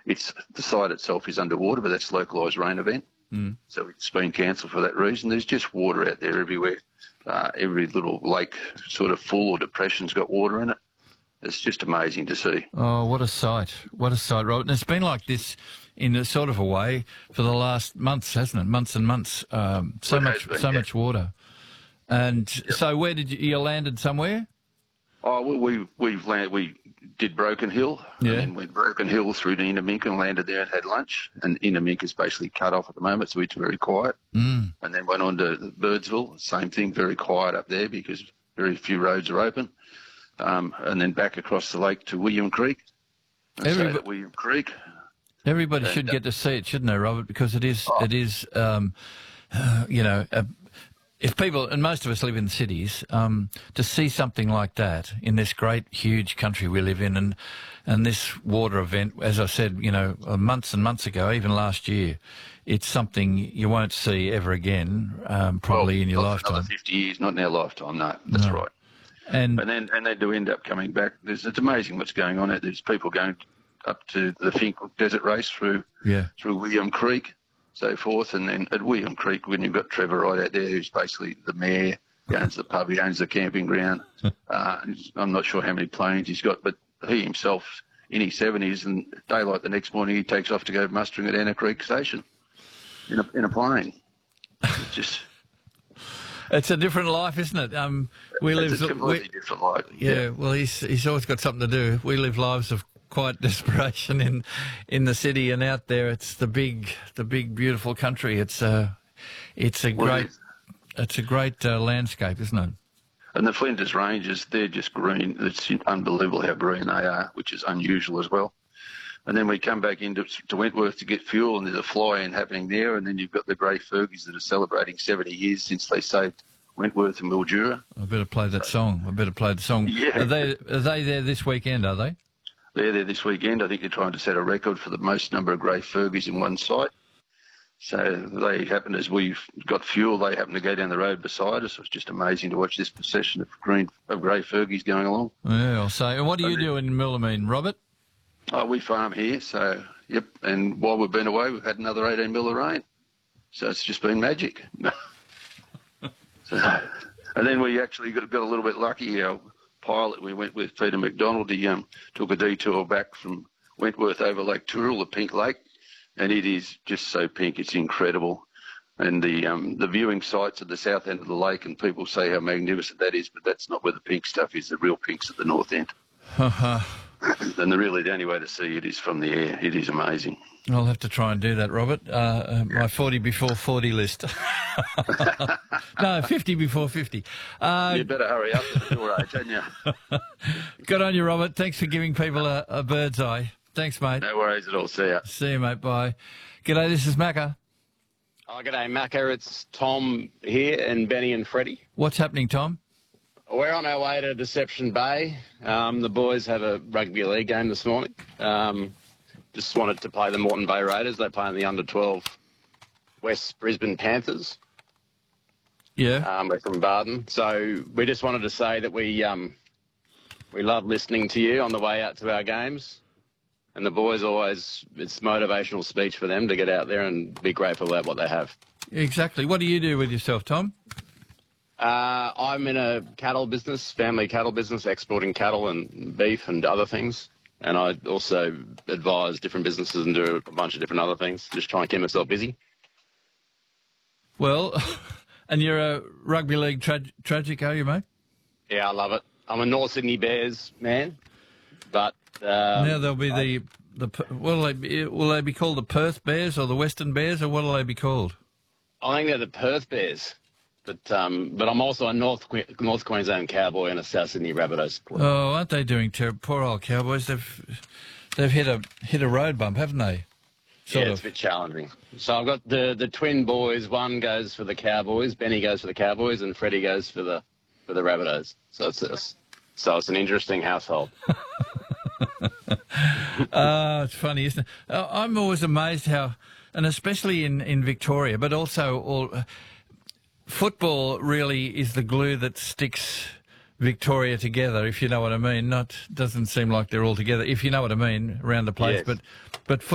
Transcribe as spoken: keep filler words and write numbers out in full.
it's the site itself is underwater, but that's a localised rain event. Mm. So it's been cancelled for that reason. There's just water out there everywhere. Uh, every little lake sort of full or depression's got water in it. It's just amazing to see. Oh, what a sight. What a sight, Robert. And it's been like this in a sort of a way for the last months, hasn't it? Months and months. Um, so Well, it much has been, so yeah. much water. And Yep. so where did you, you landed somewhere? Oh, well, we we've land, we did Broken Hill, Yeah. and then went Broken Hill through to Innerminka and landed there and had lunch. And Innerminka's basically cut off at the moment, so it's very quiet. Mm. And then went on to Birdsville, same thing, very quiet up there because very few roads are open. Um, and then back across the lake to William Creek. And Everybo- stayed at William Creek. Everybody And, should uh, get to see it, shouldn't they, Robert? Because it is, Oh. it is, um, uh, you know, uh, if people, and most of us live in cities, um, to see something like that in this great, huge country we live in, and and this water event, as I said, you know, uh, months and months ago, even last year, it's something you won't see ever again, um, probably well, in your not for lifetime. Another fifty years, not in our lifetime. No, that's No. right. And And then and they do end up coming back. There's, it's amazing what's going on. There's people going up to the Finkel Desert Race through yeah, through William Creek, so forth. And then at William Creek, when you've got Trevor right out there, who's basically the mayor, he owns the pub, he owns the camping ground. uh, I'm not sure how many planes he's got, but he himself in his seventies and daylight the next morning, he takes off to go mustering at Anna Creek Station in a, in a plane. It's just... it's a different life, isn't it? Um, we It's live, a completely we, different life. yeah. Well, he's he's always got something to do. We live lives of quiet desperation in in the city, and out there, it's the big, the big, beautiful country. It's a, it's a Well, great, it is. it's a great uh, landscape, isn't it? And the Flinders Ranges, they're just green. It's unbelievable how green they are, which is unusual as well. And then we come back into to Wentworth to get fuel, and there's a fly-in happening there. And then you've got the Grey Fergies that are celebrating seventy years since they saved Wentworth and Mildura. I better play that song. I better play the song. Yeah. Are they are they there this weekend? Are they? They're there this weekend. I think they're trying to set a record for the most number of Grey Fergies in one site. So they happen, as we've got fuel, they happen to go down the road beside us. It's just amazing to watch this procession of green of Grey Fergies going along. Yeah, I'll say. And what do you And do in Millamine, Robert? Oh, we farm here, so, yep. And while we've been away, we've had another eighteen mil of rain. So it's just been magic. so, and then we actually got, got a little bit lucky. Our pilot, we went with Peter McDonald. He um, took a detour back from Wentworth over Lake Tooral, the Pink Lake, and it is just so pink. It's incredible. And the um, the viewing sites at the south end of the lake, and people say how magnificent that is, but that's not where the pink stuff is. The real pink's at the north end. And the really the only way to see it is from the air. It is amazing. I'll have to try and do that, Robert. Uh, uh, my forty before forty list. No, fifty before fifty. Uh, You better hurry up at your age, don't you? Good on you, Robert. Thanks for giving people a, a bird's eye. Thanks, mate. No worries at all. See ya. See you, mate. Bye. G'day, this is Macca. Oh, g'day, Macca. It's Tom here and Benny and Freddie. What's happening, Tom? We're on our way to Deception Bay. Um, the boys have a rugby league game this morning. Um, just wanted to play the Moreton Bay Raiders. They play in the under twelve West Brisbane Panthers. Yeah. Um, we're from Barden. So we just wanted to say that we um, we love listening to you on the way out to our games. And the boys always, it's motivational speech for them to get out there and be grateful about what they have. Exactly. What do you do with yourself, Tom? Uh, I'm in a cattle business, family cattle business, exporting cattle and beef and other things. And I also advise different businesses and do a bunch of different other things, just try and keep myself busy. Well, and you're a rugby league tra- tragic, are you, mate? Yeah, I love it. I'm a North Sydney Bears man, but... Um, now there'll be the... the will they be, will they be called the Perth Bears or the Western Bears, or what will they be called? I think they're the Perth Bears. But um, but I'm also a North Que- North Queensland Cowboy and a South Sydney Rabbitohs supporter. Oh, aren't they doing terrible? Poor old Cowboys. They've they've hit a hit a road bump, haven't they? Sort yeah, of. it's a bit challenging. So I've got the, the twin boys. One goes for the Cowboys, Benny goes for the Cowboys, and Freddie goes for the for the Rabbitohs. So it's a, so it's an interesting household. Ah, uh, it's funny, isn't it? Uh, I'm always amazed how, and especially in, in Victoria, but also all. Uh, Football really is the glue that sticks Victoria together, if you know what I mean. Not doesn't seem like they're all together, if you know what I mean, around the place. Yes. But but